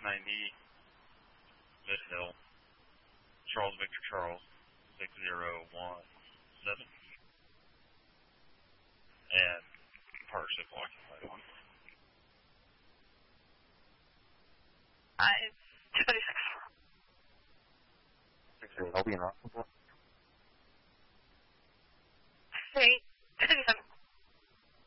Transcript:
590 Mid Hill, Charles Victor Charles, 6017, and partially blocking light on. I'll be in Rockville. Hey,